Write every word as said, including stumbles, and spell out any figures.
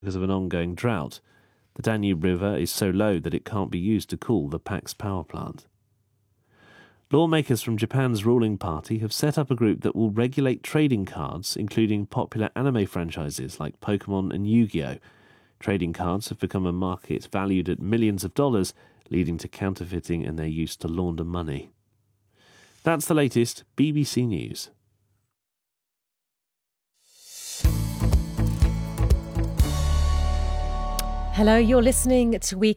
because of an ongoing drought. The Danube River is so low that it can't be used to cool the Pax power plant. Lawmakers from Japan's ruling party have set up a group that will regulate trading cards, including popular anime franchises like Pokemon and Yu-Gi-Oh! Trading cards have become a market valued at millions of dollars, leading to counterfeiting and their use to launder money. That's the latest B B C News. Hello, you're listening to We